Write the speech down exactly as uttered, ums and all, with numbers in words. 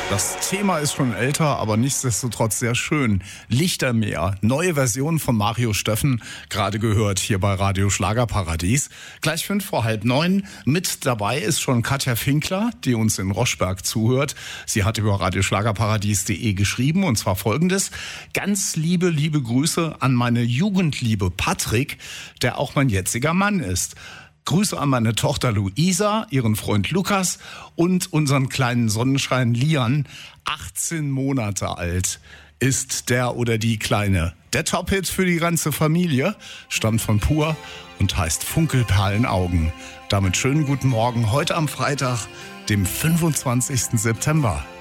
Das Thema ist schon älter, aber nichtsdestotrotz sehr schön. Lichtermeer, neue Version von Mario Steffen, gerade gehört hier bei Radio Schlagerparadies. Gleich fünf vor halb neun. Mit dabei ist schon Katja Finkler, die uns in Roschberg zuhört. Sie hat über radioschlagerparadies punkt de geschrieben, und zwar Folgendes: Ganz liebe, liebe Grüße an meine Jugendliebe Patrick, der auch mein jetziger Mann ist. Grüße an meine Tochter Luisa, ihren Freund Lukas und unseren kleinen Sonnenschein Lian. achtzehn Monate alt ist der oder die Kleine. Der Top-Hit für die ganze Familie stammt von Pur und heißt Funkelperlenaugen. Damit schönen guten Morgen heute am Freitag, dem fünfundzwanzigsten September.